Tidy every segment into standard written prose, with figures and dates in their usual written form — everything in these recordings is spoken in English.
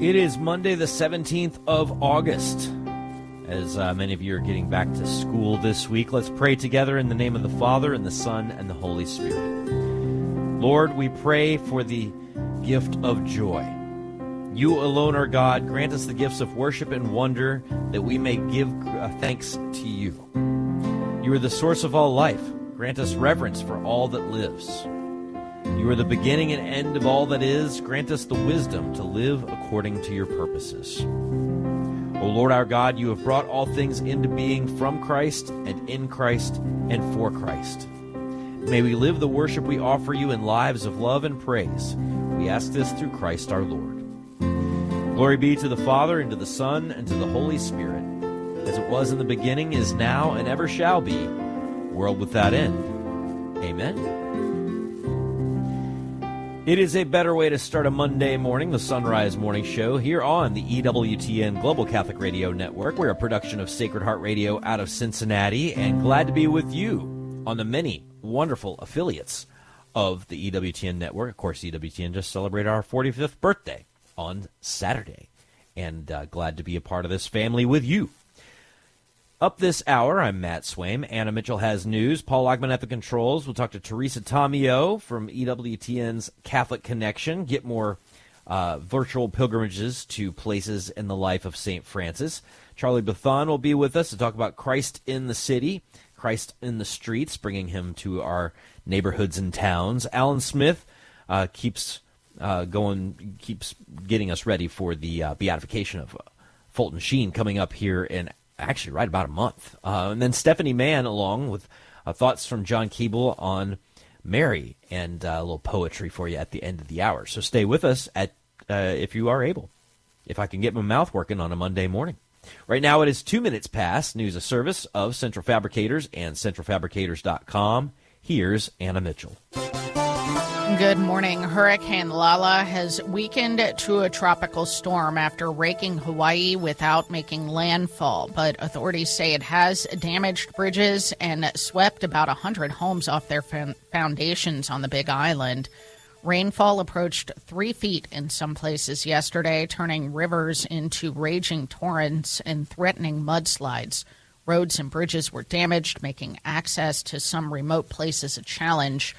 It is Monday, the 17th of August. As many of you are getting back to school this week, let's pray together in the name of the Father, and the Son, and the Holy Spirit. Lord, we pray for the gift of joy. You alone are God. Grant us the gifts of worship and wonder, that we may give thanks to you. You are the source of all life. Grant us reverence for all that lives. You are the beginning and end of all that is. Grant us the wisdom to live according to your purposes. O Lord our God, you have brought all things into being from Christ and in Christ and for Christ. May we live the worship we offer you in lives of love and praise. We ask this through Christ our Lord. Glory be to the Father, and to the Son, and to the Holy Spirit, as it was in the beginning, is now, and ever shall be, world without end. Amen. It is a better way to start a Monday morning, the Sunrise Morning Show, here on the EWTN Global Catholic Radio Network. We're a production of Sacred Heart Radio out of Cincinnati, and glad to be with you on the many wonderful affiliates of the EWTN Network. Of course, EWTN just celebrated our 45th birthday on Saturday, and glad to be a part of this family with you. Up this hour, I'm Matt Swaim. Anna Mitchell has news. Paul Ogman at the controls. We'll talk to Teresa Tomeo from EWTN's Catholic Connection. Get more virtual pilgrimages to places in the life of St. Francis. Charlie Bethon will be with us to talk about Christ in the city, Christ in the streets, bringing him to our neighborhoods and towns. Alan Smith keeps getting us ready for the beatification of Fulton Sheen coming up here in actually right about a month. And then Stephanie Mann, along with thoughts from John Keeble on Mary, and a little poetry for you at the end of the hour. So stay with us if you are able, if I can get my mouth working on a Monday morning. Right now it is 2 minutes past. News, a service of Central Fabricators and centralfabricators.com. Here's Anna Mitchell. Good morning. Hurricane Lala has weakened to a tropical storm after raking Hawaii without making landfall, but authorities say it has damaged bridges and swept about 100 homes off their foundations on the Big Island. Rainfall approached 3 feet in some places yesterday, turning rivers into raging torrents and threatening mudslides. Roads and bridges were damaged, making access to some remote places a challenge.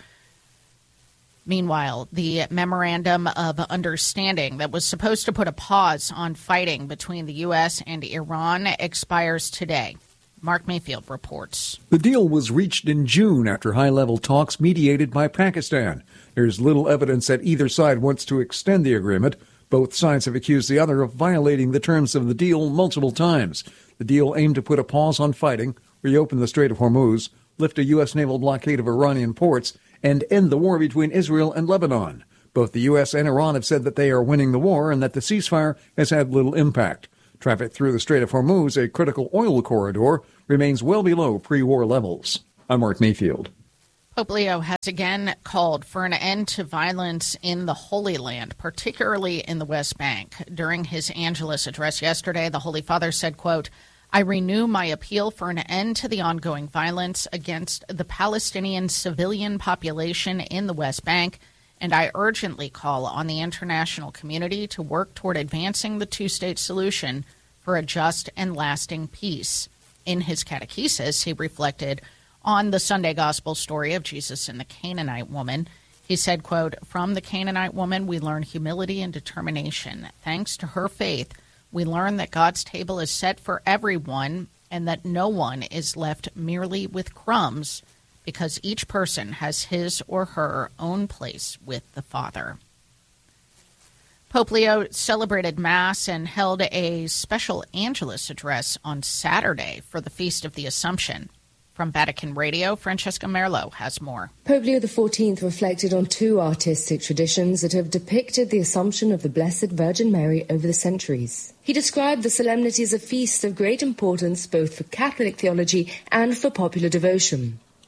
Meanwhile, the memorandum of understanding that was supposed to put a pause on fighting between the U.S. and Iran expires today. Mark Mayfield reports. The deal was reached in June after high-level talks mediated by Pakistan. There's little evidence that either side wants to extend the agreement. Both sides have accused the other of violating the terms of the deal multiple times. The deal aimed to put a pause on fighting, reopen the Strait of Hormuz, lift a U.S. naval blockade of Iranian ports, and end the war between Israel and Lebanon. Both the U.S. and Iran have said that they are winning the war and that the ceasefire has had little impact. Traffic through the Strait of Hormuz, a critical oil corridor, remains well below pre-war levels. I'm Mark Mayfield. Pope Leo has again called for an end to violence in the Holy Land, particularly in the West Bank. During his Angelus address yesterday, the Holy Father said, quote, "I renew my appeal for an end to the ongoing violence against the Palestinian civilian population in the West Bank, and I urgently call on the international community to work toward advancing the two-state solution for a just and lasting peace." In his catechesis, he reflected on the Sunday gospel story of Jesus and the Canaanite woman. He said, quote, "From the Canaanite woman, we learn humility and determination. Thanks to her faith, we learn that God's table is set for everyone and that no one is left merely with crumbs because each person has his or her own place with the Father." Pope Leo celebrated Mass and held a special Angelus address on Saturday for the Feast of the Assumption. From Vatican Radio, Francesca Merlo has more. Pope Leo XIV reflected on two artistic traditions that have depicted the Assumption of the Blessed Virgin Mary over the centuries. He described the solemnity as a feast of great importance both for Catholic theology and for popular devotion. The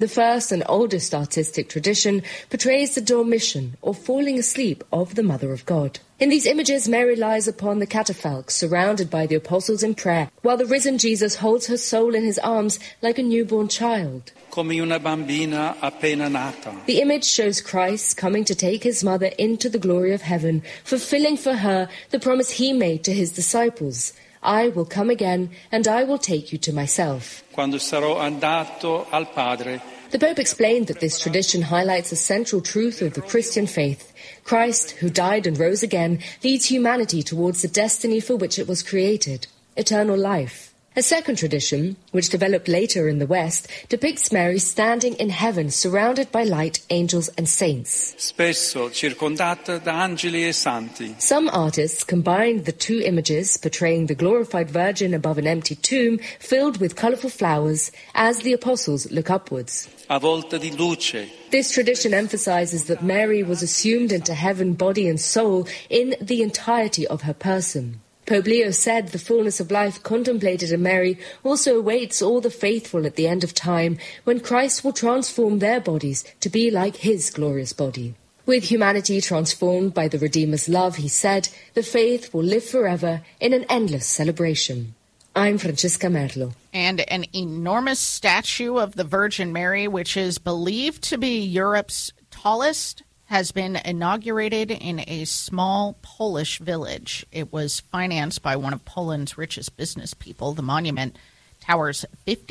The first and oldest artistic tradition portrays the dormition, or falling asleep, of the Mother of God. In these images, Mary lies upon the catafalque, surrounded by the apostles in prayer, while the risen Jesus holds her soul in his arms like a newborn child. Come una bambina appena nata. The image shows Christ coming to take his mother into the glory of heaven, fulfilling for her the promise he made to his disciples. I will come again, and I will take you to myself. Quando sarò andato al Padre. The Pope explained that this tradition highlights a central truth of the Christian faith. Christ, who died and rose again, leads humanity towards the destiny for which it was created, eternal life. A second tradition, which developed later in the West, depicts Mary standing in heaven, surrounded by light, angels and saints. Spesso circondata da angeli e santi. Some artists combined the two images, portraying the glorified Virgin above an empty tomb filled with colourful flowers, as the apostles look upwards. A volta di luce. This tradition emphasizes that Mary was assumed into heaven, body and soul, in the entirety of her person. Pope Leo said the fullness of life contemplated in Mary also awaits all the faithful at the end of time, when Christ will transform their bodies to be like his glorious body. With humanity transformed by the Redeemer's love, he said, the faith will live forever in an endless celebration. I'm Francesca Merlo. And an enormous statue of the Virgin Mary, which is believed to be Europe's tallest, has been inaugurated in a small Polish village. It was financed by one of Poland's richest business people. The monument towers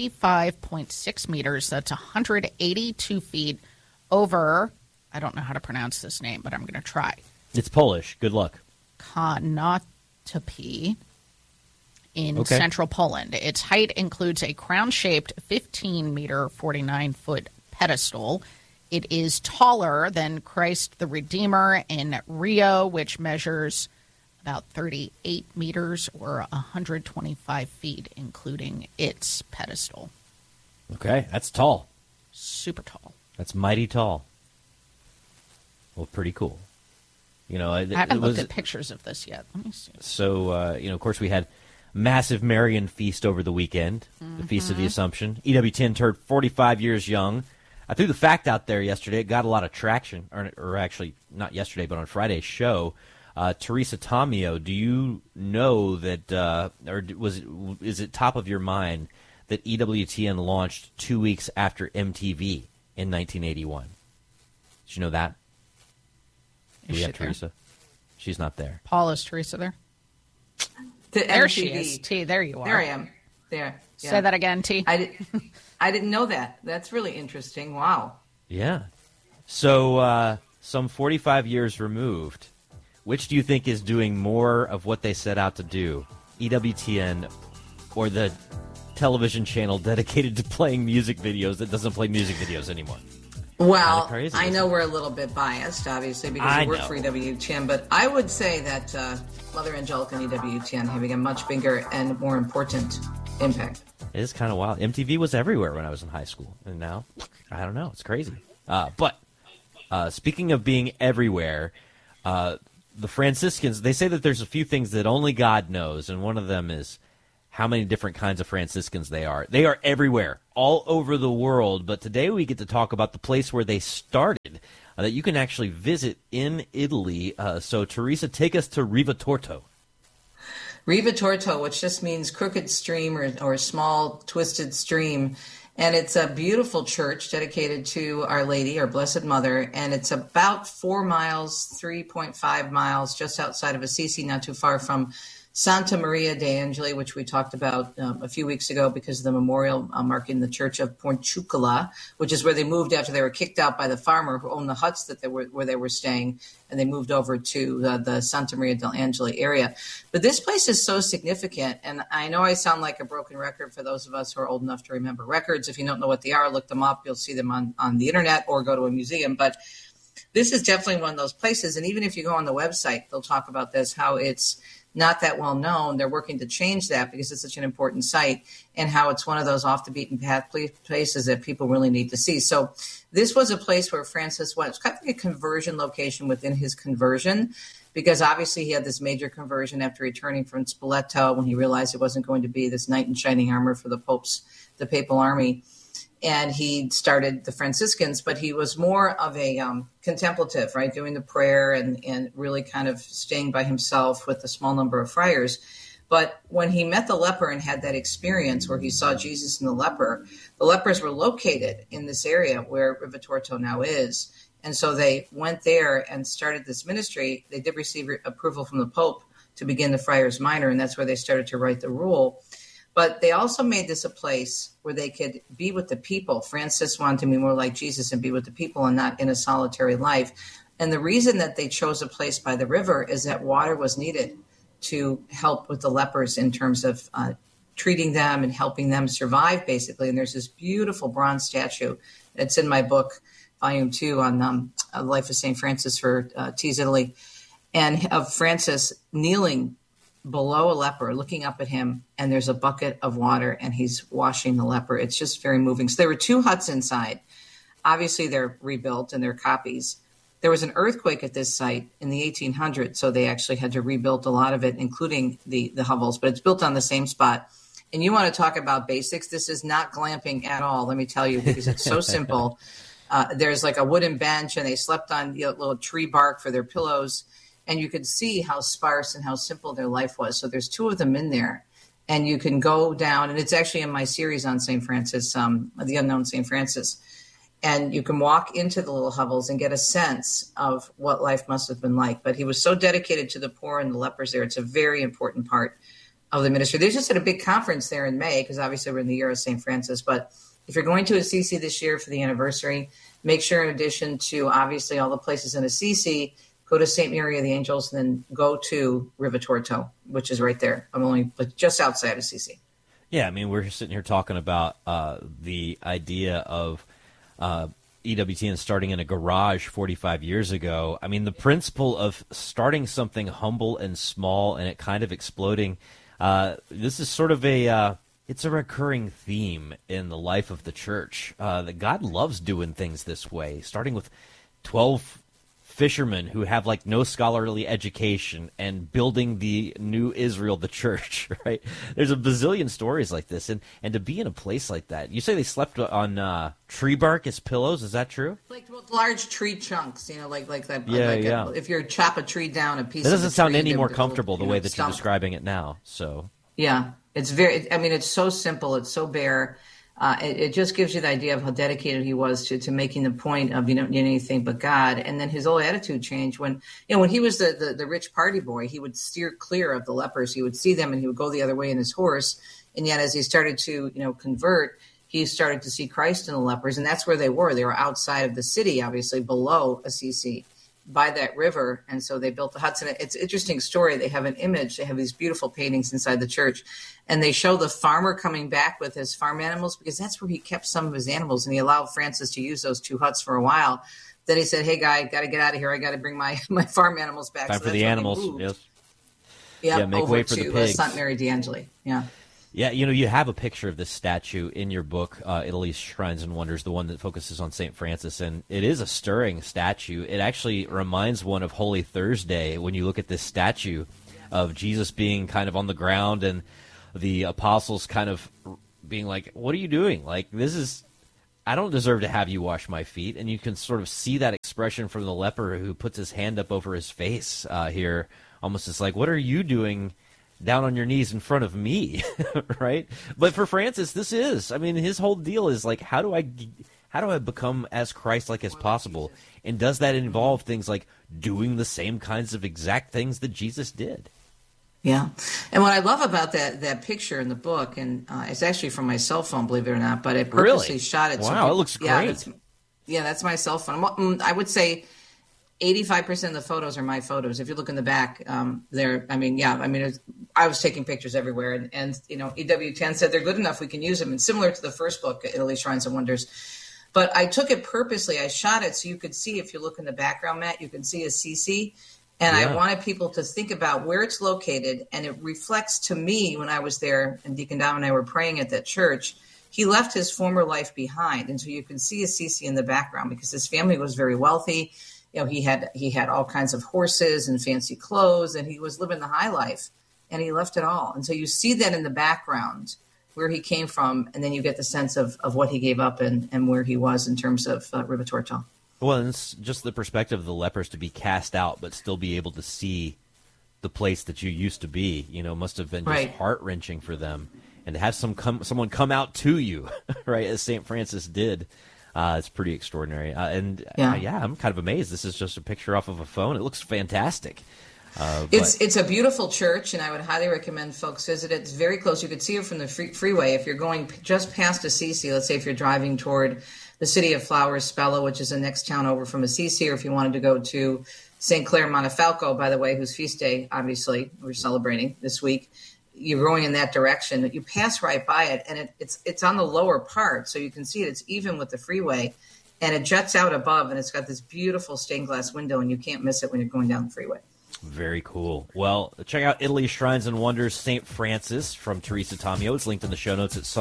55.6 meters. That's 182 feet over, I don't know how to pronounce this name, but I'm going to try. It's Polish. Good luck. Konotopy in central Poland. Its height includes a crown-shaped 15-meter, 49-foot pedestal. It is taller than Christ the Redeemer in Rio, which measures about 38 meters or 125 feet, including its pedestal. Okay, that's tall. Super tall. That's mighty tall. Well, pretty cool. You know, I haven't looked at pictures of this yet. Let me see. So, of course, we had massive Marian feast over the weekend, the Feast of the Assumption. EWTN turned 45 years young. I threw the fact out there yesterday. It got a lot of traction, or actually not yesterday, but on Friday's show. Teresa Tomeo, do you know that, is it top of your mind that EWTN launched 2 weeks after MTV in 1981? Did you know that? Do we have Teresa? She's not there. Paul, is Teresa there? There she is. T, there you are. There I am. There. Yeah. Say that again, T. I didn't know that. That's really interesting. Wow. Yeah. So, some 45 years removed, which do you think is doing more of what they set out to do? EWTN or the television channel dedicated to playing music videos that doesn't play music videos anymore? Well, I know we're a little bit biased, obviously, because we work for EWTN, but I would say that Mother Angelica and EWTN having a much bigger and more important impact. It is kind of wild. MTV was everywhere when I was in high school, and now, I don't know, it's crazy. But speaking of being everywhere, the Franciscans, they say that there's a few things that only God knows, and one of them is how many different kinds of Franciscans they are. They are everywhere, all over the world, but today we get to talk about the place where they started, that you can actually visit in Italy. So, Teresa, take us to Riva Torto. Riva Torto, which just means crooked stream or small twisted stream. And it's a beautiful church dedicated to Our Lady, our Blessed Mother. And it's about 4 miles, 3.5 miles just outside of Assisi, not too far from Santa Maria de Angeli, which we talked about a few weeks ago because of the memorial marking the church of Porciuncula, which is where they moved after they were kicked out by the farmer who owned the huts where they were staying, and they moved over to the Santa Maria de Angeli area. But this place is so significant, and I know I sound like a broken record for those of us who are old enough to remember records. If you don't know what they are, look them up. You'll see them on the internet or go to a museum. But this is definitely one of those places, and even if you go on the website, they'll talk about this, how it's not that well known. They're working to change that because it's such an important site, and how it's one of those off the beaten path places that people really need to see. So this was a place where Francis went. It's kind of like a conversion location within his conversion, because obviously he had this major conversion after returning from Spoleto when he realized it wasn't going to be this knight in shining armor for the papal army. and he started the Franciscans, but he was more of a contemplative, right, doing the prayer and really kind of staying by himself with a small number of friars. But when he met the leper and had that experience where he saw Jesus and the lepers were located in this area where Rivitorto now is. And so they went there and started this ministry. They did receive approval from the Pope to begin the Friars Minor, and that's where they started to write the rule. But they also made this a place where they could be with the people. Francis wanted to be more like Jesus and be with the people and not in a solitary life. And the reason that they chose a place by the river is that water was needed to help with the lepers in terms of treating them and helping them survive, basically. And there's this beautiful bronze statue. It's in my book, Volume 2, on the life of St. Francis for Tees Italy, and of Francis kneeling below a leper, looking up at him, and there's a bucket of water, and he's washing the leper. It's just very moving. So there were 2 huts inside. Obviously, they're rebuilt, and they're copies. There was an earthquake at this site in the 1800s, so they actually had to rebuild a lot of it, including the hovels, but it's built on the same spot. And you want to talk about basics? This is not glamping at all, let me tell you, because it's so simple. There's like a wooden bench, and they slept on little tree bark for their pillows, and you could see how sparse and how simple their life was. So there's 2 of them in there, and you can go down, and it's actually in my series on St. Francis, The Unknown St. Francis. And you can walk into the little hovels and get a sense of what life must have been like. But he was so dedicated to the poor and the lepers there. It's a very important part of the ministry. They just had a big conference there in May, because obviously we're in the year of St. Francis. But if you're going to Assisi this year for the anniversary, make sure in addition to obviously all the places in Assisi, go to St. Mary of the Angels, and then go to Rivitorto, which is right there. I'm only just outside Assisi. Yeah, I mean, we're sitting here talking about the idea of EWTN starting in a garage 45 years ago. I mean, the principle of starting something humble and small and it kind of exploding, this is sort of it's a recurring theme in the life of the church. That God loves doing things this way, starting with 12 fishermen who have like no scholarly education and building the new Israel, the church, right? There's a bazillion stories like this, and to be in a place like that. You say they slept on tree bark as pillows. Is that true? Like large tree chunks, like that. Yeah. If you chop a tree down, a piece. It doesn't of sound tree, any more comfortable the way that stump. you're describing it now. So yeah, it's very. I mean, it's so simple. It's so bare. It just gives you the idea of how dedicated he was to making the point of you don't need anything but God. And then his whole attitude changed when he was the rich party boy. He would steer clear of the lepers. He would see them and he would go the other way in his horse. And yet, as he started to convert, he started to see Christ in the lepers, and that's where they were. They were outside of the city, obviously below Assisi, by that river. And so they built the huts. And it's an interesting story. They have an image. They have these beautiful paintings inside the church. And they show the farmer coming back with his farm animals, because that's where he kept some of his animals. And he allowed Francis to use those 2 huts for a while. Then he said, hey, guy, got to get out of here. I got to bring my farm animals back. Time for the animals. Yes. Yeah, make way for the pigs. St. Mary d'Angeli. Yeah. Yeah, you have a picture of this statue in your book, Italy's Shrines and Wonders, the one that focuses on St. Francis, and it is a stirring statue. It actually reminds one of Holy Thursday when you look at this statue of Jesus being kind of on the ground and the apostles kind of being like, what are you doing? Like, I don't deserve to have you wash my feet. And you can sort of see that expression from the leper who puts his hand up over his face here. Almost it's like, what are you doing down on your knees in front of me, right? But for Francis, his whole deal is like, how do I become as Christ-like as possible? And does that involve things like doing the same kinds of exact things that Jesus did? Yeah. And what I love about that picture in the book, and it's actually from my cell phone, believe it or not, but I purposely shot it. Wow, it looks great. That's my cell phone. I would say 85% of the photos are my photos. If you look in the back, I was taking pictures everywhere, and EWTN said they're good enough, we can use them. And similar to the first book, Italy, Shrines and Wonders. But I took it purposely. I shot it so you could see, if you look in the background, Matt, you can see Assisi. And I wanted people to think about where it's located, and it reflects to me when I was there, and Deacon Dom and I were praying at that church. He left his former life behind, and so you can see Assisi in the background because his family was very wealthy. He had all kinds of horses and fancy clothes, and he was living the high life, and he left it all. And so you see that in the background, where he came from, and then you get the sense of what he gave up and where he was in terms of Ribatorto. Well, and it's just the perspective of the lepers to be cast out, but still be able to see the place that you used to be, must have been just heart-wrenching for them. And to have someone come out to you, right, as St. Francis did, it's pretty extraordinary. I'm kind of amazed. This is just a picture off of a phone. It looks fantastic. It's a beautiful church, and I would highly recommend folks visit it. It's very close. You could see it from the freeway. If you're going just past Assisi, let's say if you're driving toward the City of Flowers, Spella, which is the next town over from Assisi, or if you wanted to go to St. Clare Montefalco, by the way, whose feast day, obviously, we're celebrating this week, you're going in that direction. You pass right by it, and it's on the lower part, so you can see it. It's even with the freeway, and it juts out above, and it's got this beautiful stained glass window, and you can't miss it when you're going down the freeway. Very cool. Well, check out Italy's Shrines and Wonders, St. Francis from Teresa Tomeo. It's linked in the show notes at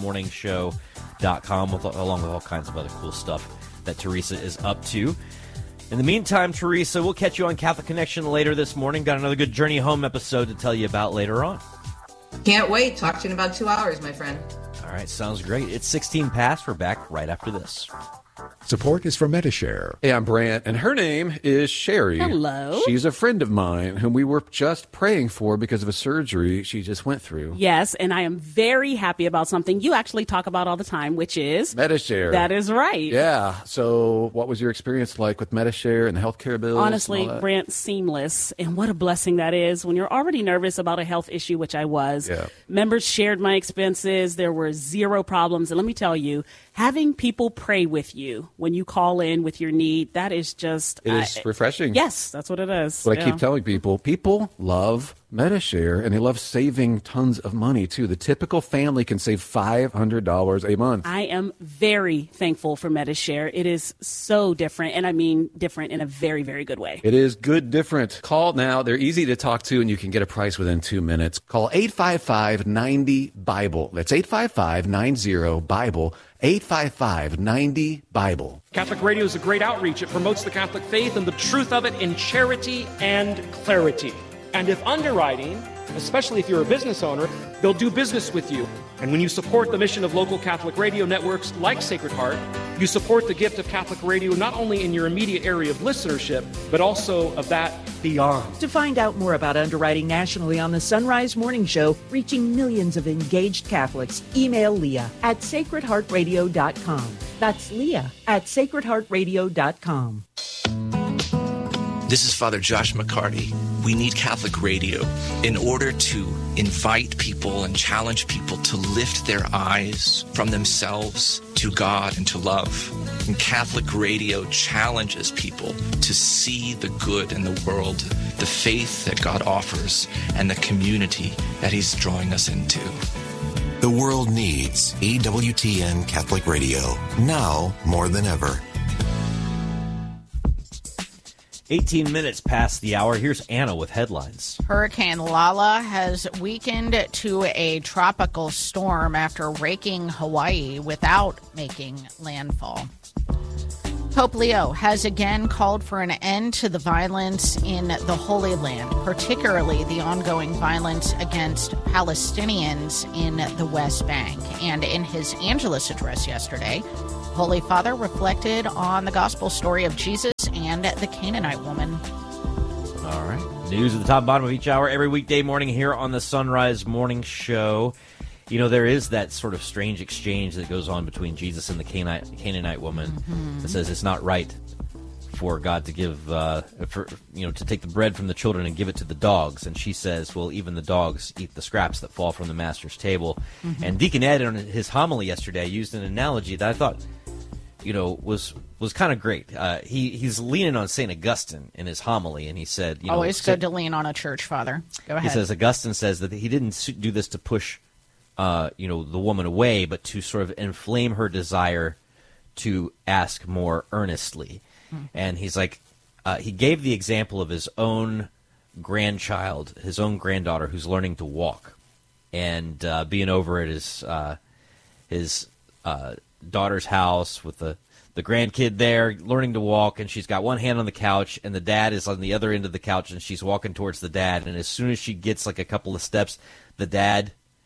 sunrisemorningshow.com, along with all kinds of other cool stuff that Teresa is up to. In the meantime, Teresa, we'll catch you on Catholic Connection later this morning. Got another good Journey Home episode to tell you about later on. Can't wait. Talk to you in about 2 hours, my friend. All right, sounds great. It's 16 past. We're back right after this. Support is from Medi-Share. Hey, I'm Brant, and her name is Sherry. Hello. She's a friend of mine whom we were just praying for because of a surgery she just went through. Yes, and I am very happy about something you actually talk about all the time, which is Medi-Share. That is right. Yeah. So what was your experience like with Medi-Share and the healthcare bills? Honestly, Brant, seamless. And what a blessing that is when you're already nervous about a health issue, which I was. Yeah. Members shared my expenses. There were zero problems. And let me tell you, having people pray with you when you call in with your need, that is just... It is refreshing. Yes, that's what it is. What I keep telling people love Medi-Share, and they love saving tons of money, too. The typical family can save $500 a month. I am very thankful for Medi-Share. It is so different, and I mean different in a very, very good way. It is good different. Call now. They're easy to talk to, and you can get a price within 2 minutes. Call 855-90-BIBLE. That's 855-90-BIBLE. 855-90-BIBLE. Catholic Radio is a great outreach. It promotes the Catholic faith and the truth of it in charity and clarity. And if underwriting, especially if you're a business owner, they'll do business with you. And when you support the mission of local Catholic radio networks like Sacred Heart, you support the gift of Catholic radio not only in your immediate area of listenership, but also of that beyond. To find out more about underwriting nationally on the Sunrise Morning Show, reaching millions of engaged Catholics, email Leah at sacredheartradio.com. That's Leah at sacredheartradio.com. This is Father Josh McCarty. We need Catholic radio in order to invite people and challenge people to lift their eyes from themselves to God and to love. And Catholic radio challenges people to see the good in the world, the faith that God offers, and the community that He's drawing us into. The world needs EWTN Catholic Radio, now more than ever. 18 minutes past the hour. Here's Anna with headlines. Hurricane Lala has weakened to a tropical storm after raking Hawaii without making landfall. Pope Leo has again called for an end to the violence in the Holy Land, particularly the ongoing violence against Palestinians in the West Bank. And in his Angelus address yesterday, Holy Father reflected on the gospel story of Jesus and the Canaanite woman. All right. News at the top and bottom of each hour every weekday morning here on the Sunrise Morning Show. You know, there is that sort of strange exchange that goes on between Jesus and the Canaanite woman that says it's not right for God to give, to take the bread from the children and give it to the dogs. And she says, well, even the dogs eat the scraps that fall from the master's table. And Deacon Ed, in his homily yesterday, used an analogy that I thought, was kind of great. He's leaning on St. Augustine in his homily, and he said, always good to lean on a church father. Go ahead. He says, Augustine says that he didn't do this to push, the woman away, but to sort of inflame her desire to ask more earnestly. And he's like, he gave the example of his own grandchild, his own granddaughter who's learning to walk, and being over at his daughter's house with the grandkid there learning to walk, and she's got one hand on the couch and the dad is on the other end of the couch, and she's walking towards the dad, and as soon as she gets like a couple of steps, the dad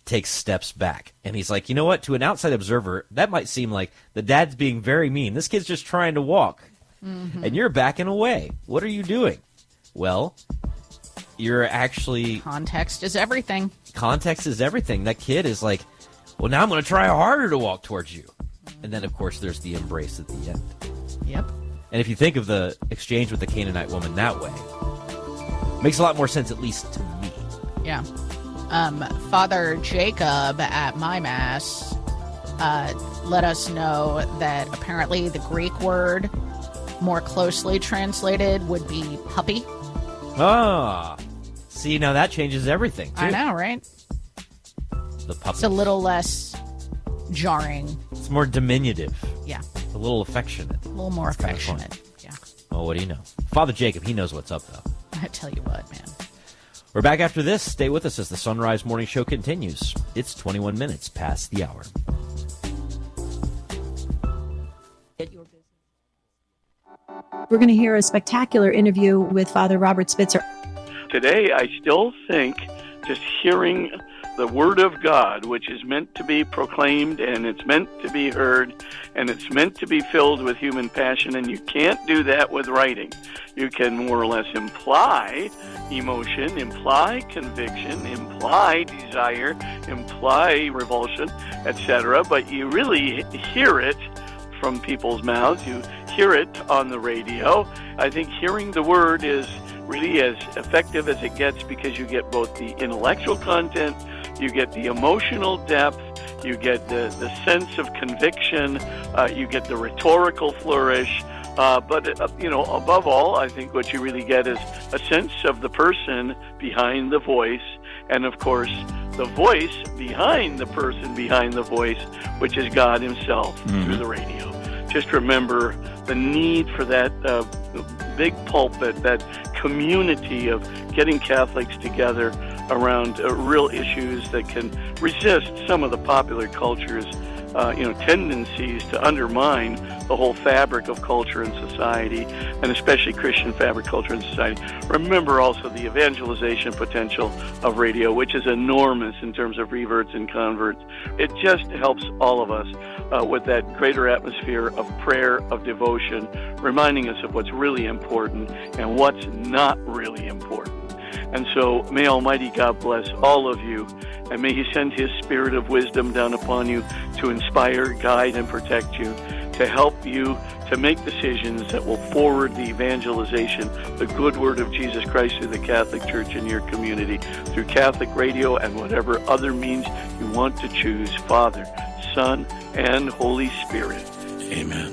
takes steps back. And he's like, you know what? To an outside observer, that might seem like the dad's being very mean. This kid's just trying to walk. Mm-hmm. And you're backing away. What are you doing? Well, you're actually... Context is everything. Context is everything. That kid is like, well, now I'm going to try harder to walk towards you. And then, of course, there's the embrace at the end. Yep. And if you think of the exchange with the Canaanite woman that way, it makes a lot more sense, at least to me. Yeah. Father Jacob at my Mass let us know that apparently the Greek word more closely translated would be puppy. Ah. See, now that changes everything, too. I know, right? The puppy. It's a little less jarring. It's more diminutive. Yeah. A little affectionate. A little more affectionate. Yeah. Well, what do you know? Father Jacob, he knows what's up, though. I tell you what, man. We're back after this. Stay with us as the Sunrise Morning Show continues. It's 21 minutes past the hour. We're going to hear a spectacular interview with Father Robert Spitzer. Today, I still think just hearing the Word of God, which is meant to be proclaimed, and it's meant to be heard, and it's meant to be filled with human passion, and you can't do that with writing. You can more or less imply emotion, imply conviction, imply desire, imply revulsion, etc., but you really hear it from people's mouths. You hear it on the radio. I think hearing the Word is really as effective as it gets because you get both the intellectual content, you get the emotional depth, you get the sense of conviction, you get the rhetorical flourish, but above all, I think what you really get is a sense of the person behind the voice, and of course, the voice behind the person behind the voice, which is God Himself through the radio. Just remember the need for that big pulpit, that community of getting Catholics together around real issues that can resist some of the popular culture's tendencies to undermine the whole fabric of culture and society, and especially Christian fabric, culture, and society. Remember also the evangelization potential of radio, which is enormous in terms of reverts and converts. It just helps all of us with that greater atmosphere of prayer, of devotion, reminding us of what's really important and what's not really important. And so may Almighty God bless all of you, and may He send His spirit of wisdom down upon you to inspire, guide, and protect you, to help you to make decisions that will forward the evangelization, the good word of Jesus Christ through the Catholic Church in your community, through Catholic radio and whatever other means you want to choose, Father, Son, and Holy Spirit. Amen.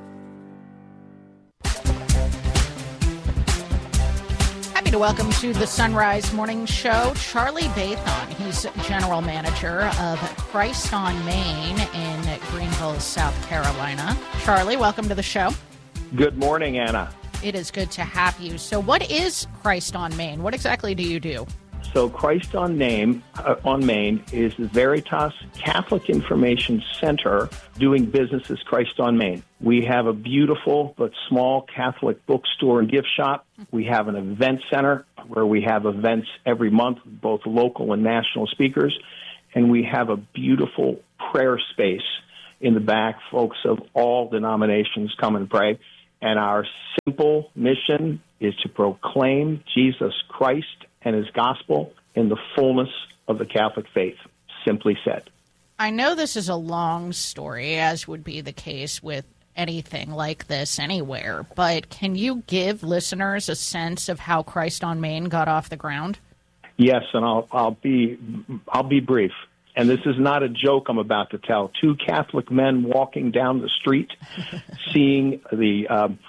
Happy to welcome to the Sunrise Morning Show Charlie Bathon. He's general manager of Christ on Main in Greenville, South Carolina. Charlie, welcome to the show. Good morning, Anna. It is good to have you. So what is Christ on Main? What exactly do you do? So Christ on Main is the Veritas Catholic Information Center doing business as Christ on Main. We have a beautiful but small Catholic bookstore and gift shop. We have an event center where we have events every month, both local and national speakers. And we have a beautiful prayer space in the back. Folks of all denominations come and pray. And our simple mission is to proclaim Jesus Christ and His gospel in the fullness of the Catholic faith, simply said. I know this is a long story, as would be the case with anything like this anywhere, but can you give listeners a sense of how Christ on Main got off the ground? Yes, and I'll be brief. And this is not a joke I'm about to tell. Two Catholic men walking down the street, seeing the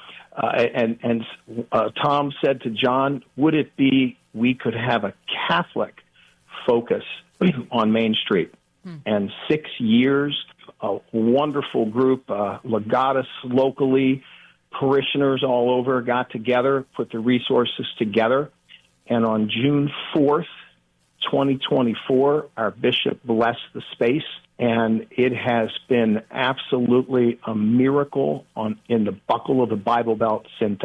Tom said to John, "Would it be we could have a Catholic focus on Main Street?" And 6 years, a wonderful group, legatus locally, parishioners all over got together, put the resources together, and on June 4th, 2024, our bishop blessed the space, and it has been absolutely a miracle in the buckle of the Bible Belt since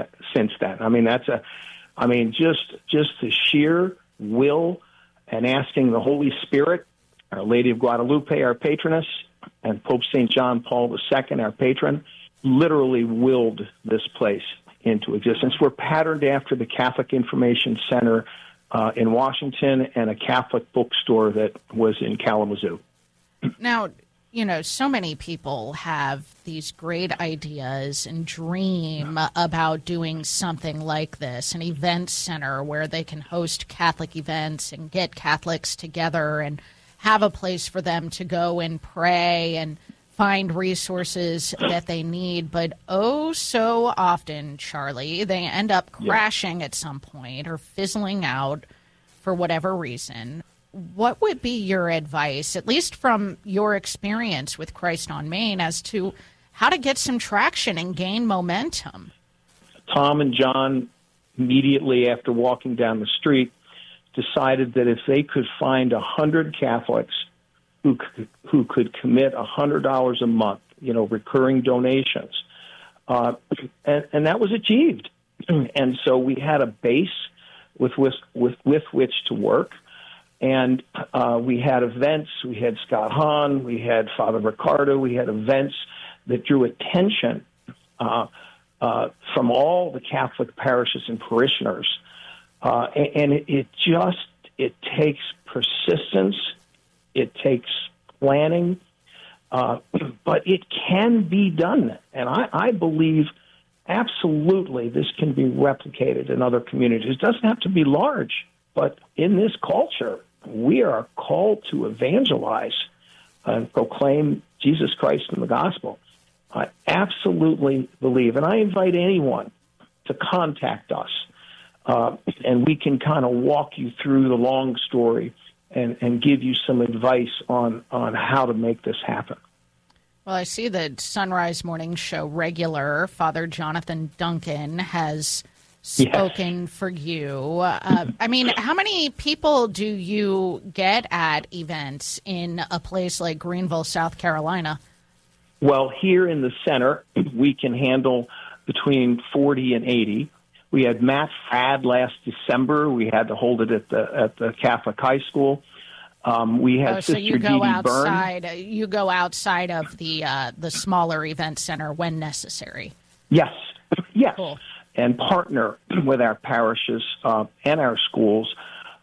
then. Just the sheer will and asking the Holy Spirit Our Lady of Guadalupe, our patroness, and Pope St. John Paul II, our patron, literally willed this place into existence. We're patterned after the Catholic Information Center in Washington and a Catholic bookstore that was in Kalamazoo. Now, you know, so many people have these great ideas and dream about doing something like this, an event center where they can host Catholic events and get Catholics together and have a place for them to go and pray and find resources that they need. But oh, so often, Charlie, they end up crashing at some point or fizzling out for whatever reason. What would be your advice, at least from your experience with Christ on Main, as to how to get some traction and gain momentum? Tom and John, immediately after walking down the street, decided that if they could find 100 Catholics who could commit $100 a month, recurring donations, and that was achieved. And so we had a base with which to work. And we had events. We had Scott Hahn. We had Father Ricardo. We had events that drew attention from all the Catholic parishes and parishioners. And it takes persistence. It takes planning. But it can be done. And I believe absolutely this can be replicated in other communities. It doesn't have to be large. But in this culture, we are called to evangelize and proclaim Jesus Christ and the gospel. I absolutely believe, and I invite anyone to contact us, and we can kind of walk you through the long story and give you some advice on how to make this happen. Well, I see that Sunrise Morning Show regular Father Jonathan Duncan has spoken for you. I mean, how many people do you get at events in a place like Greenville, South Carolina? Well, here in the center, we can handle between 40 and 80. We had Matt Frad last December. We had to hold it at the Catholic High School. We had Sister Dee Dee Byrne. You go outside of the smaller event center when necessary. Yes. Cool. And partner with our parishes and our schools.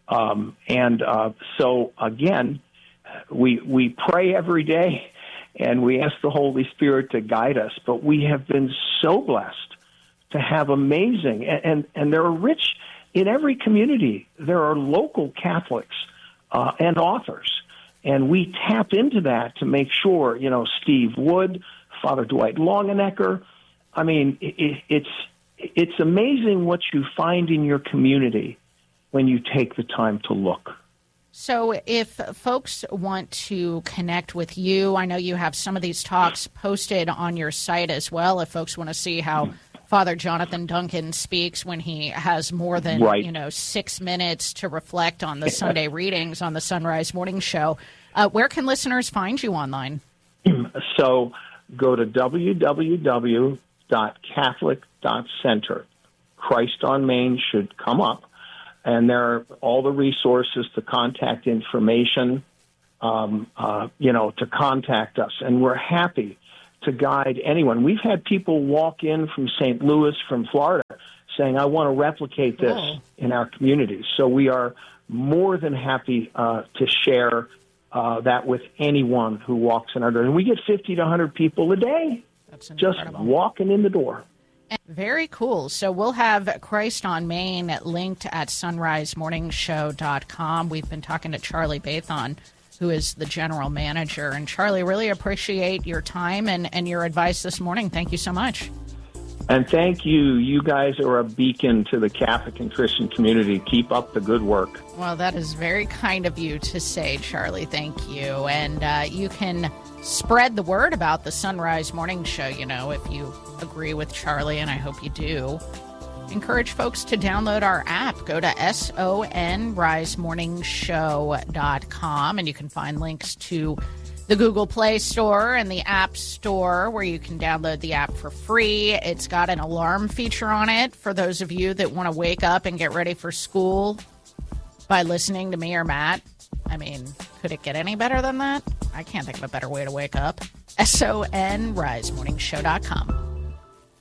So, again, we pray every day, and we ask the Holy Spirit to guide us. But we have been so blessed to have amazing, and there are rich, in every community, there are local Catholics and authors. And we tap into that to make sure, Steve Wood, Father Dwight Longenecker. I mean, it's amazing what you find in your community when you take the time to look. So if folks want to connect with you, I know you have some of these talks posted on your site as well. If folks want to see how Father Jonathan Duncan speaks when he has more than 6 minutes to reflect on the Sunday readings on the Sunrise Morning Show, where can listeners find you online? So go to www.catholic.center. Christ on Main should come up, and there are all the resources, the contact information, to contact us, and we're happy to guide anyone. We've had people walk in from St. Louis, from Florida, saying, I want to replicate this in our communities. So we are more than happy to share that with anyone who walks in our door. And we get 50 to 100 people a day just walking in the door. Very cool. So we'll have Christ on Main linked at sunrisemorningshow.com. We've been talking to Charlie Bathon, who is the general manager. And Charlie, really appreciate your time and your advice this morning. Thank you so much. And thank you. You guys are a beacon to the Catholic and Christian community. Keep up the good work. Well, that is very kind of you to say, Charlie. Thank you. And you can spread the word about the Sunrise Morning Show, if you agree with Charlie, and I hope you do. Encourage folks to download our app. Go to sonrisemorningshow.com, and you can find links to the Google Play Store and the App Store, where you can download the app for free. It's got an alarm feature on it for those of you that want to wake up and get ready for school by listening to me or Matt. I mean, Could it get any better than that? I can't think of a better way to wake up. SONRiseMorningShow.com.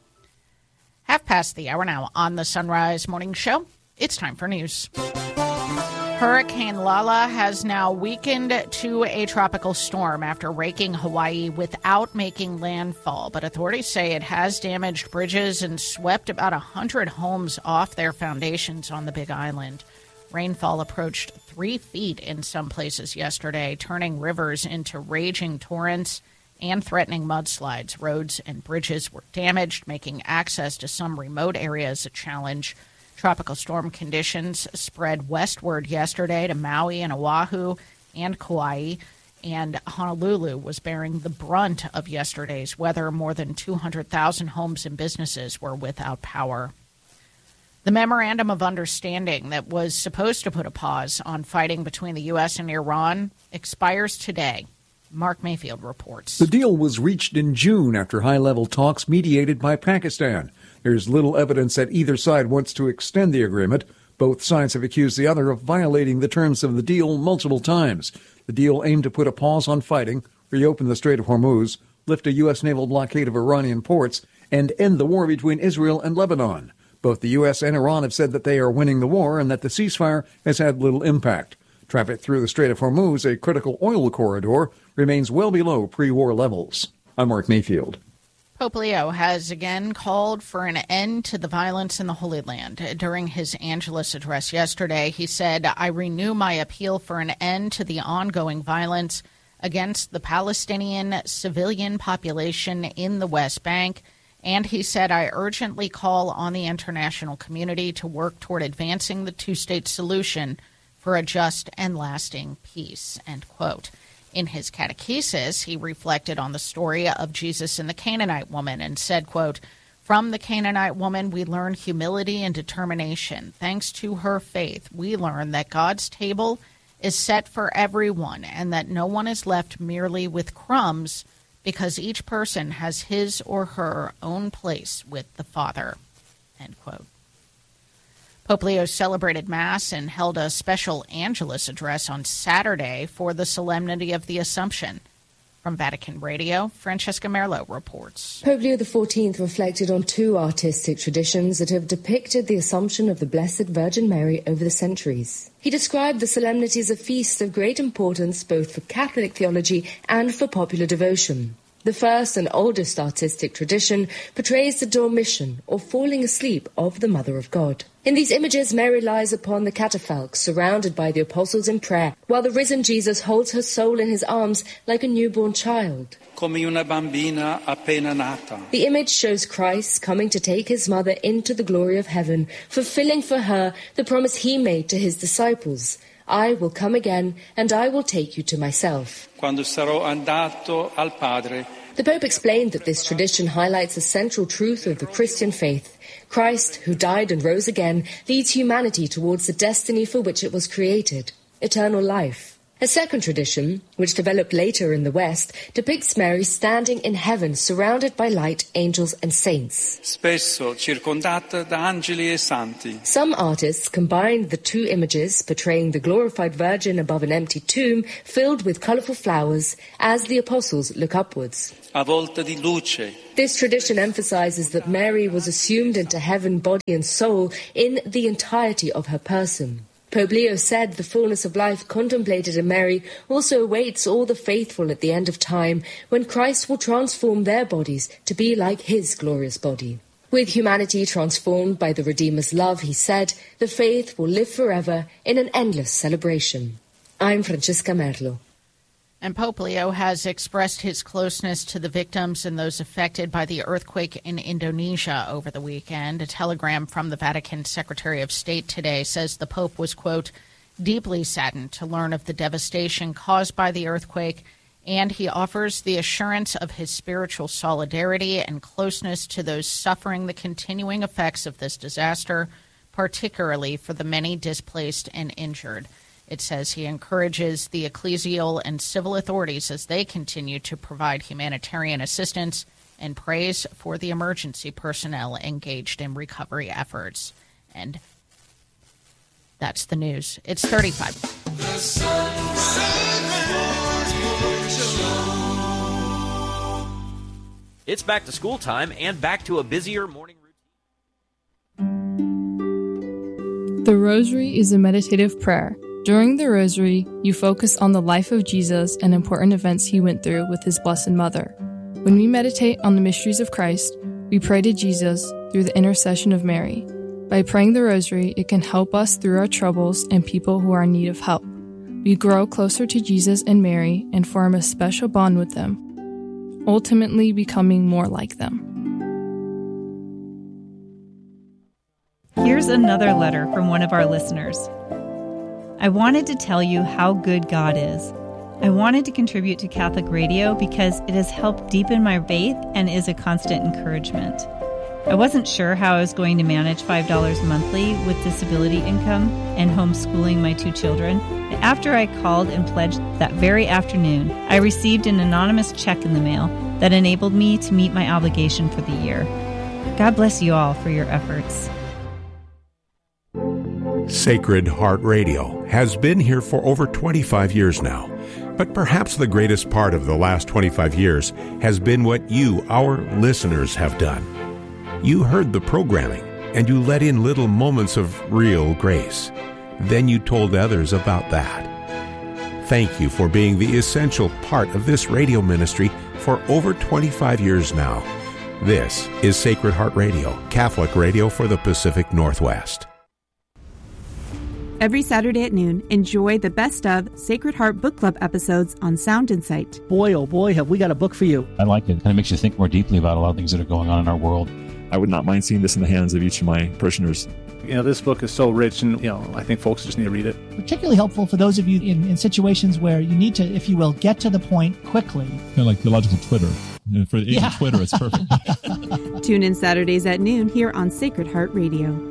5:30 now on the Sunrise Morning Show. It's time for news. Hurricane Lala has now weakened to a tropical storm after raking Hawaii without making landfall. But authorities say it has damaged bridges and swept about 100 homes off their foundations on the Big Island. Rainfall approached 3 feet in some places yesterday, turning rivers into raging torrents and threatening mudslides. Roads and bridges were damaged, making access to some remote areas a challenge. Tropical storm conditions spread westward yesterday to Maui and Oahu and Kauai, and Honolulu was bearing the brunt of yesterday's weather. More than 200,000 homes and businesses were without power. The memorandum of understanding that was supposed to put a pause on fighting between the U.S. and Iran expires today. Mark Mayfield reports. The deal was reached in June after high-level talks mediated by Pakistan. There's little evidence that either side wants to extend the agreement. Both sides have accused the other of violating the terms of the deal multiple times. The deal aimed to put a pause on fighting, reopen the Strait of Hormuz, lift a U.S. naval blockade of Iranian ports, and end the war between Israel and Lebanon. Both the U.S. and Iran have said that they are winning the war and that the ceasefire has had little impact. Traffic through the Strait of Hormuz, a critical oil corridor, remains well below pre-war levels. I'm Mark Mayfield. Pope Leo has again called for an end to the violence in the Holy Land. During his Angelus address yesterday, he said, "I renew my appeal for an end to the ongoing violence against the Palestinian civilian population in the West Bank." And he said, "I urgently call on the international community to work toward advancing the two-state solution for a just and lasting peace," end quote. In his catechesis, he reflected on the story of Jesus and the Canaanite woman and said, quote, "From the Canaanite woman, we learn humility and determination. Thanks to her faith, we learn that God's table is set for everyone and that no one is left merely with crumbs because each person has his or her own place with the Father," end quote. Pope Leo celebrated Mass and held a special Angelus address on Saturday for the Solemnity of the Assumption. From Vatican Radio, Francesca Merlo reports. Pope Leo XIV reflected on 2 artistic traditions that have depicted the Assumption of the Blessed Virgin Mary over the centuries. He described the solemnity as a feast of great importance both for Catholic theology and for popular devotion. The first and oldest artistic tradition portrays the dormition, or falling asleep, of the Mother of God. In these images, Mary lies upon the catafalque, surrounded by the apostles in prayer, while the risen Jesus holds her soul in his arms like a newborn child. Come una bambina appena nata. The image shows Christ coming to take his mother into the glory of heaven, fulfilling for her the promise he made to his disciples. "I will come again, and I will take you to myself." Quando sarò andato al Padre. The Pope explained that this tradition highlights a central truth of the Christian faith. Christ, who died and rose again, leads humanity towards the destiny for which it was created, eternal life. A second tradition, which developed later in the West, depicts Mary standing in heaven surrounded by light, angels and saints. Spesso circondata da angeli e santi. Some artists combined the 2 images, portraying the glorified Virgin above an empty tomb filled with colourful flowers as the apostles look upwards. A volta di luce. This tradition emphasizes that Mary was assumed into heaven, body and soul in the entirety of her person. Pope Leo said the fullness of life contemplated in Mary also awaits all the faithful at the end of time, when Christ will transform their bodies to be like his glorious body. With humanity transformed by the Redeemer's love, he said, the faith will live forever in an endless celebration. I'm Francesca Merlo. And Pope Leo has expressed his closeness to the victims and those affected by the earthquake in Indonesia over the weekend. A telegram from the Vatican Secretary of State today says the Pope was, quote, deeply saddened to learn of the devastation caused by the earthquake, and he offers the assurance of his spiritual solidarity and closeness to those suffering the continuing effects of this disaster, particularly for the many displaced and injured. It says he encourages the ecclesial and civil authorities as they continue to provide humanitarian assistance and prays for the emergency personnel engaged in recovery efforts. And that's the news. It's 35. It's back to school time and back to a busier morning routine. The Rosary is a meditative prayer. During the Rosary, you focus on the life of Jesus and important events he went through with his Blessed Mother. When we meditate on the mysteries of Christ, we pray to Jesus through the intercession of Mary. By praying the Rosary, it can help us through our troubles and people who are in need of help. We grow closer to Jesus and Mary and form a special bond with them, ultimately becoming more like them. Here's another letter from one of our listeners. I wanted to tell you how good God is. I wanted to contribute to Catholic Radio because it has helped deepen my faith and is a constant encouragement. I wasn't sure how I was going to manage $5 monthly with disability income and homeschooling my 2 children. After I called and pledged that very afternoon, I received an anonymous check in the mail that enabled me to meet my obligation for the year. God bless you all for your efforts. Sacred Heart Radio has been here for over 25 years now. But perhaps the greatest part of the last 25 years has been what you, our listeners, have done. You heard the programming, and you let in little moments of real grace. Then you told others about that. Thank you for being the essential part of this radio ministry for over 25 years now. This is Sacred Heart Radio, Catholic radio for the Pacific Northwest. Every Saturday at noon, enjoy the best of Sacred Heart Book Club episodes on Sound Insight. Boy, oh boy, have we got a book for you. I like it. It kind of makes you think more deeply about a lot of things that are going on in our world. I would not mind seeing this in the hands of each of my parishioners. This book is so rich, and, I think folks just need to read it. Particularly helpful for those of you in situations where you need to, if you will, get to the point quickly. Kind of like theological Twitter. For the age of Twitter, it's perfect. Tune in Saturdays at noon here on Sacred Heart Radio.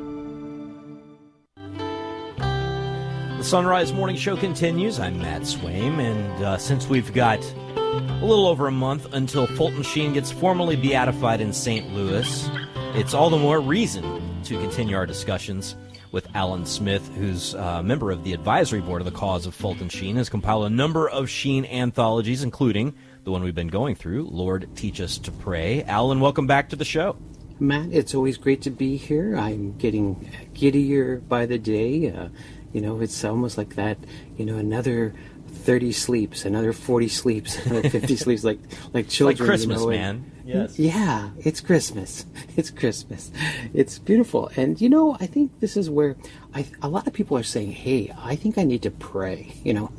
The Sunrise Morning Show continues. I'm Matt Swaim, and since we've got a little over a month until Fulton Sheen gets formally beatified in St. Louis, it's all the more reason to continue our discussions with Alan Smith, who's a member of the advisory board of the cause of Fulton Sheen, has compiled a number of Sheen anthologies, including the one we've been going through, Lord, Teach Us to Pray. Alan, welcome back to the show. Matt, it's always great to be here. I'm getting giddier by the day. It's almost like that, another 30 sleeps, another 40 sleeps, another 50 sleeps, like children. Like Christmas, man. Yes. Yeah, it's Christmas. It's Christmas. It's beautiful. And, I think this is where a lot of people are saying, hey, I think I need to pray.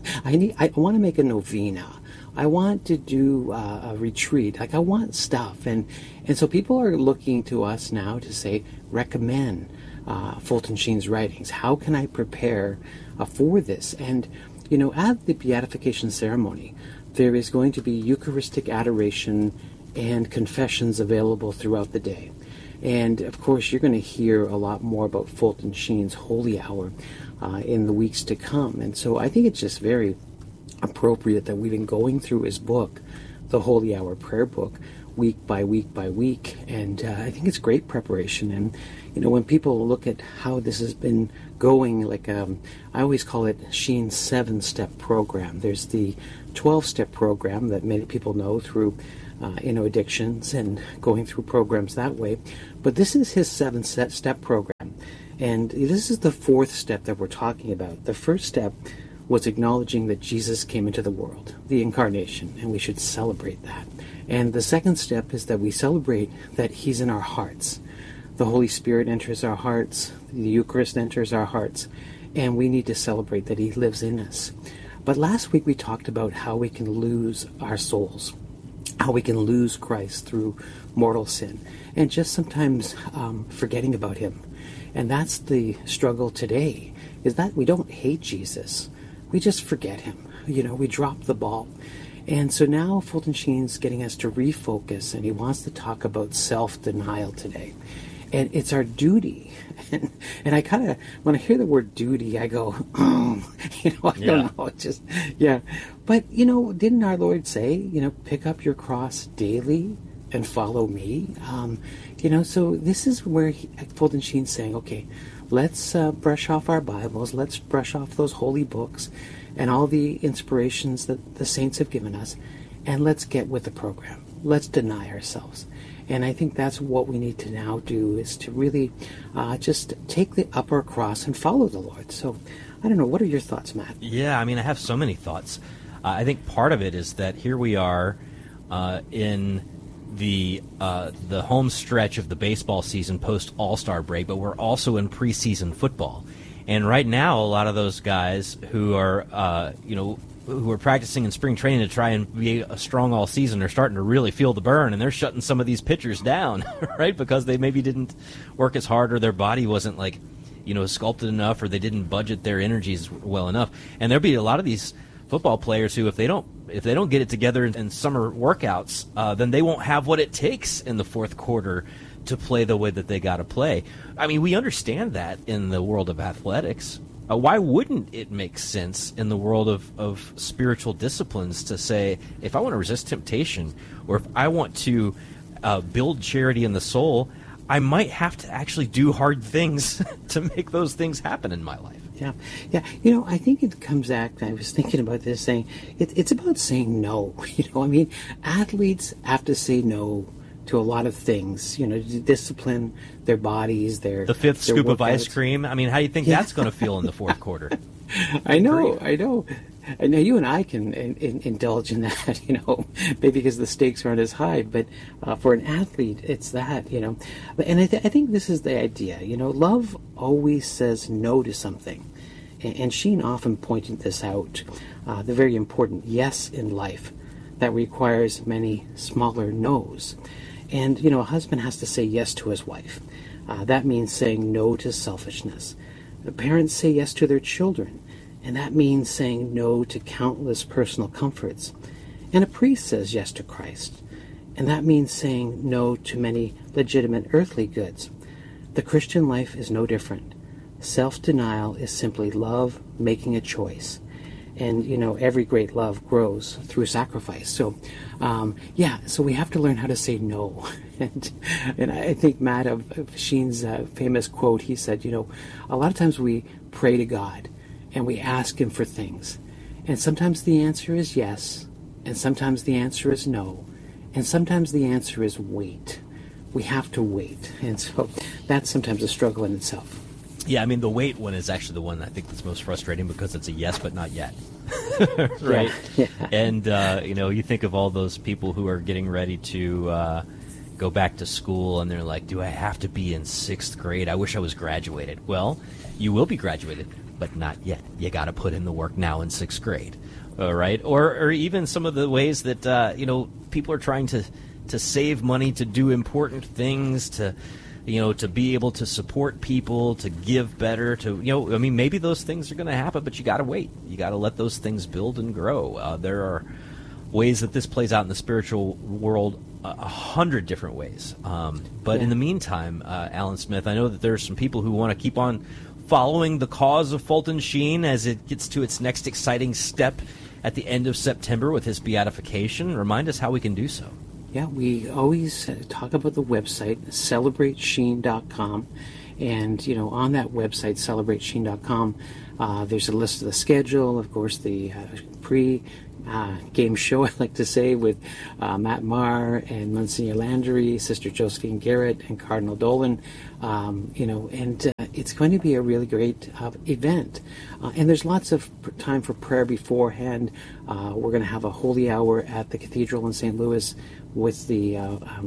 I want to make a novena. I want to do a retreat. I want stuff. And so people are looking to us now to say, recommend Fulton Sheen's writings. How can I prepare for this? And, at the beatification ceremony, there is going to be Eucharistic adoration and confessions available throughout the day. And, of course, you're going to hear a lot more about Fulton Sheen's Holy Hour in the weeks to come. And so I think it's just very appropriate that we've been going through his book, the Holy Hour Prayer Book, week by week by week. And I think it's great preparation. And, when people look at how this has been going, I always call it Sheen's 7-step program. There's the 12-step program that many people know through, addictions and going through programs that way. But this is his 7-step program. And this is the 4th step that we're talking about. The first step was acknowledging that Jesus came into the world, the incarnation, and we should celebrate that. And the second step is that we celebrate that he's in our hearts. The Holy Spirit enters our hearts, the Eucharist enters our hearts, and we need to celebrate that he lives in us. But last week we talked about how we can lose our souls, how we can lose Christ through mortal sin, and just sometimes forgetting about him. And that's the struggle today, is that we don't hate Jesus. We just forget him. We drop the ball. And so now Fulton Sheen's getting us to refocus, and he wants to talk about self-denial today. And it's our duty. And I kind of, when I hear the word duty, I go, I don't know. It's just, yeah. But, didn't our Lord say, pick up your cross daily and follow me? So this is where Fulton Sheen's saying, okay, let's brush off our Bibles. Let's brush off those holy books and all the inspirations that the saints have given us. And let's get with the program. let's deny ourselves. And I think that's what we need to now do, is to really just take the upper cross and follow the Lord. So, I don't know, what are your thoughts, Matt? Yeah, I mean, I have so many thoughts. I think part of it is that here we are in the home stretch of the baseball season post All-Star break, but we're also in preseason football. And right now, a lot of those guys who are, who are practicing in spring training to try and be strong all season are starting to really feel the burn, and they're shutting some of these pitchers down, right? Because they maybe didn't work as hard, or their body wasn't sculpted enough, or they didn't budget their energies well enough. And there'll be a lot of these football players who, if they don't get it together in summer workouts, then they won't have what it takes in the fourth quarter to play the way that they got to play. I mean, we understand that in the world of athletics. Why wouldn't it make sense in the world of spiritual disciplines to say, if I want to resist temptation, or if I want to build charity in the soul, I might have to actually do hard things to make those things happen in my life. Yeah. I think it comes back, I was thinking about this, saying it's about saying no. Athletes have to say no to a lot of things, to discipline their bodies, the fifth scoop workouts. Of ice cream. I mean, how do you think that's going to feel in the fourth quarter? I know. I know you and I can indulge in that, maybe because the stakes aren't as high. But for an athlete, it's that, And I think this is the idea. Love always says no to something. And Sheen often pointed this out, the very important yes in life that requires many smaller no's. And, a husband has to say yes to his wife. That means saying no to selfishness. The parents say yes to their children. And that means saying no to countless personal comforts. And a priest says yes to Christ. And that means saying no to many legitimate earthly goods. The Christian life is no different. Self-denial is simply love making a choice. And, every great love grows through sacrifice. So, so we have to learn how to say no. And I think, Matt, of Sheen's famous quote, he said, a lot of times we pray to God and we ask him for things. And sometimes the answer is yes, and sometimes the answer is no, and sometimes the answer is wait. We have to wait. And so that's sometimes a struggle in itself. Yeah, I mean, the wait one is actually the one I think that's most frustrating, because it's a yes but not yet. Right? Yeah. And, you think of all those people who are getting ready to go back to school, and they're like, do I have to be in 6th grade? I wish I was graduated. Well, you will be graduated, but not yet. You got to put in the work now in 6th grade. All right? Or even some of the ways that, people are trying to save money to do important things, to be able to support people, to give better, maybe those things are going to happen, but you got to wait. You got to let those things build and grow. There are ways that this plays out in the spiritual world, 100 different ways. But in the meantime, Alan Smith, I know that there are some people who want to keep on following the cause of Fulton Sheen as it gets to its next exciting step at the end of September with his beatification. Remind us how we can do so. Yeah, we always talk about the website, celebratesheen.com. And, on that website, celebratesheen.com, there's a list of the schedule, of course, the pre-game show, I like to say, with Matt Maher and Monsignor Landry, Sister Josephine Garrett, and Cardinal Dolan, and it's going to be a really great event. And there's lots of time for prayer beforehand. We're going to have a holy hour at the Cathedral in St. Louis with the,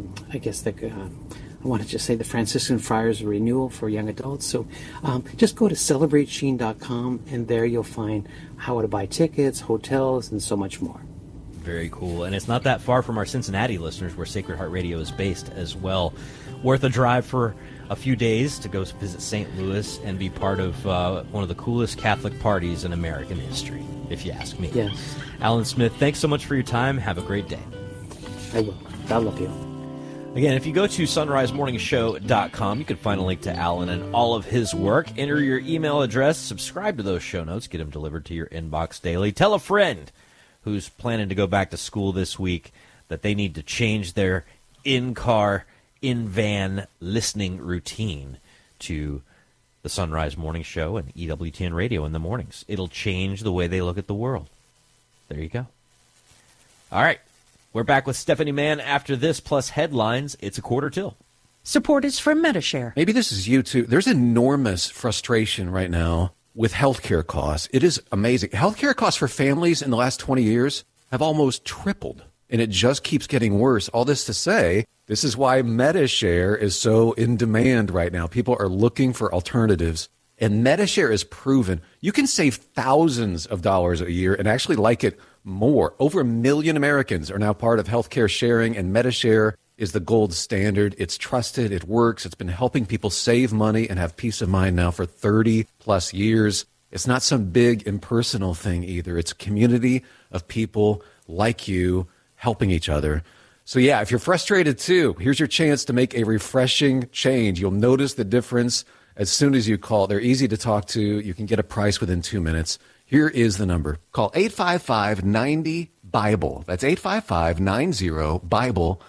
I want to just say the Franciscan Friars Renewal for young adults. So just go to celebratesheen.com, and there you'll find how to buy tickets, hotels, and so much more. Very cool. And it's not that far from our Cincinnati listeners, where Sacred Heart Radio is based as well. Worth a drive for a few days to go visit St. Louis and be part of one of the coolest Catholic parties in American history, if you ask me. Yes. Alan Smith, thanks so much for your time. Have a great day. I will. God love you. Again, if you go to sunrisemorningshow.com, you can find a link to Alan and all of his work. Enter your email address, subscribe to those show notes, get them delivered to your inbox daily. Tell a friend who's planning to go back to school this week that they need to change their in-car, in-van listening routine to the Sunrise Morning Show and EWTN Radio in the mornings. It'll change the way they look at the world. There you go. All right. We're back with Stephanie Mann after this, plus headlines. It's a quarter till. Support is from Medi-Share. Maybe this is you too. There's enormous frustration right now with healthcare costs. It is amazing. Healthcare costs for families in the last 20 years have almost tripled, and it just keeps getting worse. All this to say, this is why Medi-Share is so in demand right now. People are looking for alternatives, and Medi-Share is proven. You can save thousands of dollars a year and actually like it more. Over 1 million Americans are now part of healthcare sharing, and Medi-Share is the gold standard. It's trusted. It works. It's been helping people save money and have peace of mind now for 30 plus years. It's not some big impersonal thing either. It's a community of people like you helping each other. So yeah, if you're frustrated too, here's your chance to make a refreshing change. You'll notice the difference as soon as you call. They're easy to talk to. You can get a price within 2 minutes. Here is the number. Call 855-90-BIBLE. That's 855-90-BIBLE.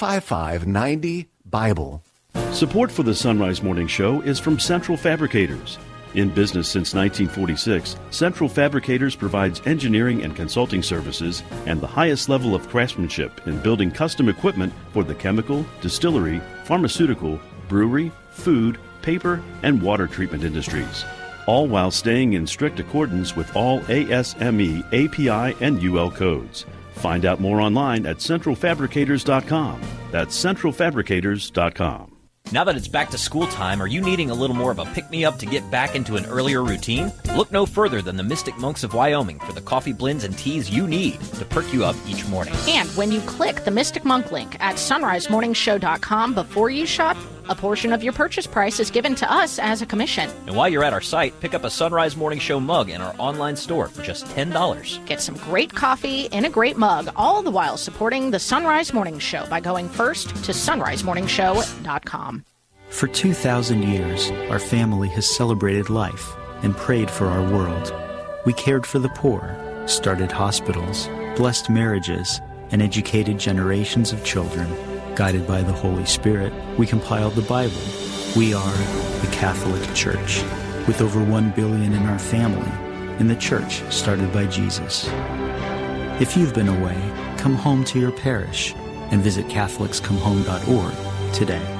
855-90-BIBLE. Support for the Sunrise Morning Show is from Central Fabricators. In business since 1946, Central Fabricators provides engineering and consulting services and the highest level of craftsmanship in building custom equipment for the chemical, distillery, pharmaceutical, brewery, food, paper, and water treatment industries, all while staying in strict accordance with all ASME, API, and UL codes. Find out more online at centralfabricators.com. That's centralfabricators.com. Now that it's back to school time, are you needing a little more of a pick-me-up to get back into an earlier routine? Look no further than the Mystic Monks of Wyoming for the coffee blends and teas you need to perk you up each morning. And when you click the Mystic Monk link at sunrisemorningshow.com before you shop, a portion of your purchase price is given to us as a commission. And while you're at our site, pick up a Sunrise Morning Show mug in our online store for just $10. Get some great coffee in a great mug, all the while supporting the Sunrise Morning Show by going first to sunrisemorningshow.com. For 2,000 years, our family has celebrated life and prayed for our world. We cared for the poor, started hospitals, blessed marriages, and educated generations of children. Guided by the Holy Spirit, we compiled the Bible. We are the Catholic Church, with over 1 billion in our family, and the church started by Jesus. If you've been away, come home to your parish and visit catholicscomehome.org today.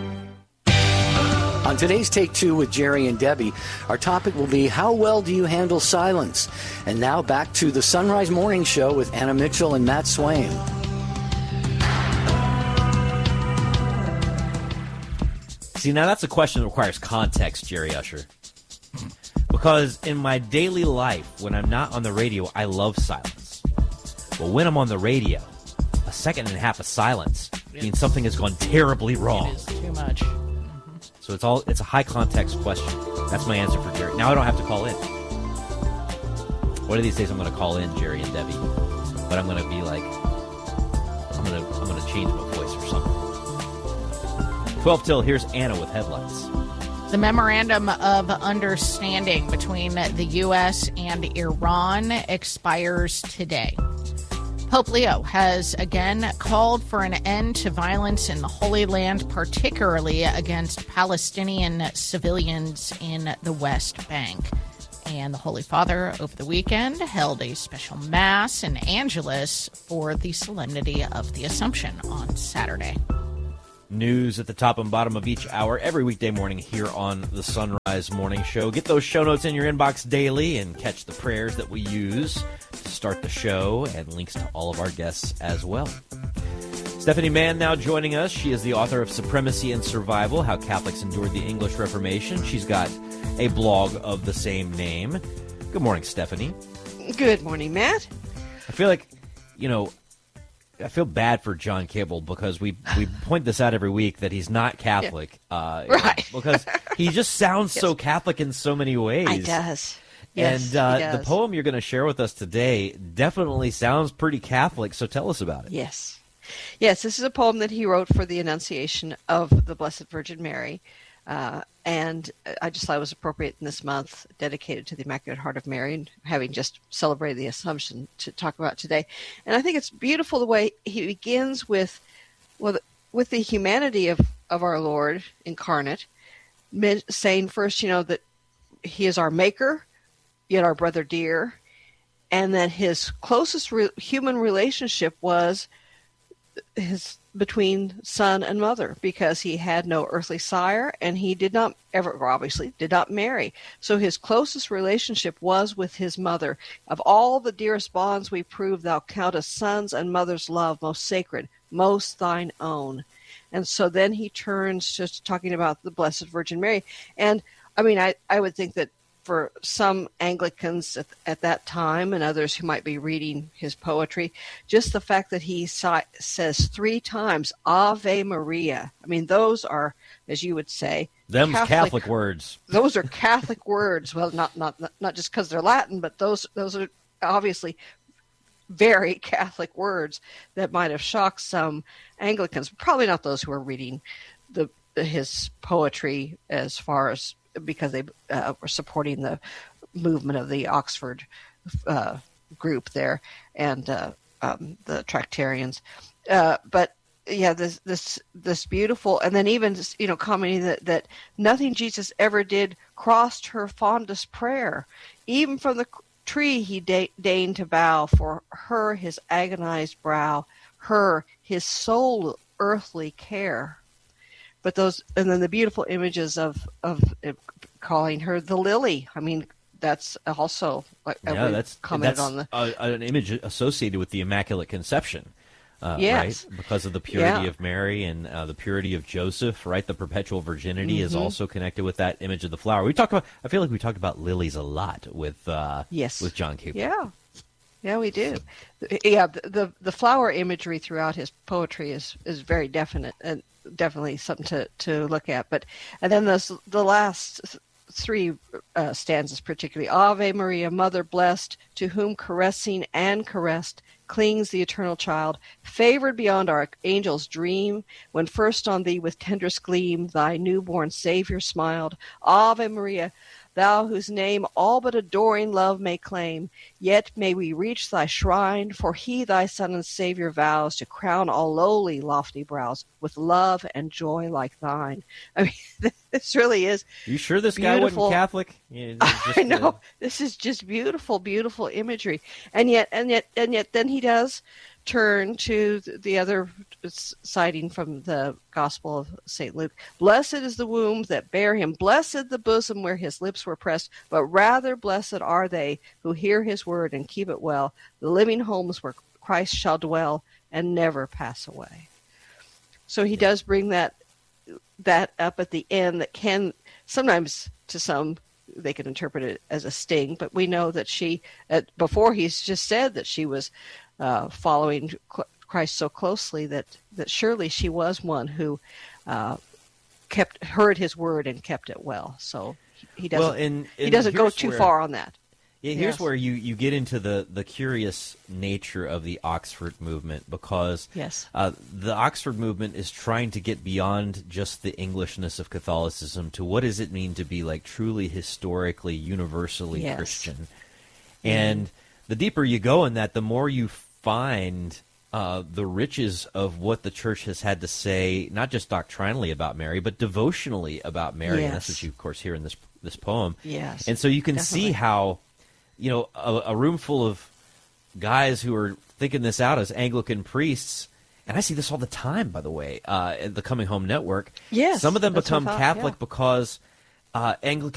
On today's Take Two with Jerry and Debbie, our topic will be, how well do you handle silence? And now back to the Sunrise Morning Show with Anna Mitchell and Matt Swain. See, now that's a question that requires context, Jerry Usher. Because in my daily life, when I'm not on the radio, I love silence. But when I'm on the radio, a second and a half of silence means something has gone terribly wrong. It is too much. So it's a high context question. That's my answer for Jerry. Now I don't have to call in. One of these days I'm going to call in Jerry and Debbie, but I'm going to be like, I'm going to change my voice or something. 12 till, here's Anna with headlines. The Memorandum of Understanding between the U.S. and Iran expires today. Pope Leo has again called for an end to violence in the Holy Land, particularly against Palestinian civilians in the West Bank. And the Holy Father over the weekend held a special Mass in Angelus for the Solemnity of the Assumption on Saturday. News at the top and bottom of each hour every weekday morning here on the Sunrise Morning Show. Get those show notes in your inbox daily and catch the prayers that we use to start the show and links to all of our guests as well. Stephanie Mann now joining us. She is the author of Supremacy and Survival, How Catholics Endured the English Reformation. She's got a blog of the same name. Good morning, Stephanie. Good morning, Matt. I feel like, I feel bad for John Cable because we point this out every week that he's not Catholic. Yeah. Right. Because he just sounds so Catholic in so many ways. He does. Yes, and the poem you're going to share with us today definitely sounds pretty Catholic, so tell us about it. Yes. Yes, this is a poem that he wrote for the Annunciation of the Blessed Virgin Mary. And I just thought it was appropriate in this month dedicated to the Immaculate Heart of Mary, and having just celebrated the Assumption to talk about today. And I think it's beautiful the way he begins with the humanity of our Lord incarnate, saying first, that he is our maker, yet our brother dear, and that his closest human relationship was between son and mother, because he had no earthly sire and he did not marry. So his closest relationship was with his mother. Of all the dearest bonds we prove, thou countest son's and mother's love most sacred, most thine own. And so then he turns to talking about the Blessed Virgin Mary. And I mean, I would think that for some Anglicans at that time and others who might be reading his poetry, just the fact that he says 3 times Ave Maria. I mean, those are, as you would say, Catholic words. Those are Catholic words. Well, not just because they're Latin, but those are obviously very Catholic words that might have shocked some Anglicans. Probably not those who are reading his poetry as far as because they were supporting the movement of the Oxford group there and the Tractarians. But yeah, this beautiful, and then even commenting that nothing Jesus ever did crossed her fondest prayer, even from the tree he deigned to bow for her his agonized brow, her his sole earthly care. But those, and then the beautiful images of calling her the lily. I mean, that's also that's an image associated with the Immaculate Conception, yes, right? Because of the purity of Mary and the purity of Joseph, right? The perpetual virginity is also connected with that image of the flower. I feel like we talked about lilies a lot with John Cooper. Yeah, we do. Yeah, the flower imagery throughout his poetry is very definite and definitely something to look at. And then the last 3 stanzas particularly. Ave Maria, Mother blessed, to whom caressing and caressed clings the eternal child, favored beyond our angel's dream, when first on thee with tenderest gleam thy newborn Savior smiled. Ave Maria, thou whose name all but adoring love may claim, yet may we reach thy shrine, for he thy Son and Savior vows to crown all lowly lofty brows with love and joy like thine. I mean, this really is. You sure this beautiful. Guy wasn't Catholic? I know. This is just beautiful, beautiful imagery. And yet then he does turn to the other citing from the Gospel of St. Luke. Blessed is the womb that bare him, blessed the bosom where his lips were pressed, but rather blessed are they who hear his word and keep it well, the living homes where Christ shall dwell and never pass away. So he does bring that up at the end that can sometimes, to some, they can interpret it as a sting, but we know that she, before he's just said that she was following Christ so closely that surely she was one who heard his word and kept it well. So he doesn't he doesn't go too far on that. Here's where you get into the curious nature of the Oxford movement, because the Oxford movement is trying to get beyond just the Englishness of Catholicism to what does it mean to be like truly historically universally Christian. And the deeper you go in that, the more you find the riches of what the Church has had to say, not just doctrinally about Mary, but devotionally about Mary. And that's what you, of course, hear in this poem. Yes. And so you can see how, a room full of guys who are thinking this out as Anglican priests, and I see this all the time, by the way, at the Coming Home Network. Yes. Some of them become Catholic because Anglican